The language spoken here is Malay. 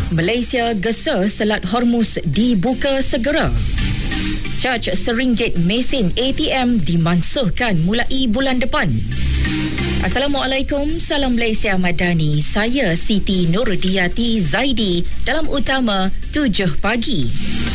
Malaysia gesa Selat Hormuz dibuka segera. Caj RM1 mesin ATM dimansuhkan mulai bulan depan. Assalamualaikum, salam Malaysia Madani. Saya Siti Nurdiati Zaidi dalam utama 7 pagi.